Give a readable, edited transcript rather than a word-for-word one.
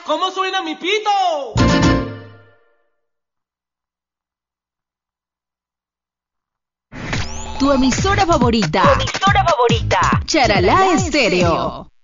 ¿Cómo suena mi pito? Tu emisora favorita. Charalá Estéreo.